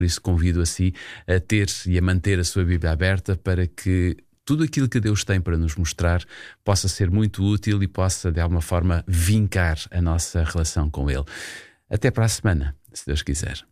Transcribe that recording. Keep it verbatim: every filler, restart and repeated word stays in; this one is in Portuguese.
Por isso convido a si a ter e a manter a sua Bíblia aberta para que tudo aquilo que Deus tem para nos mostrar possa ser muito útil e possa, de alguma forma, vincar a nossa relação com Ele. Até para a semana, se Deus quiser.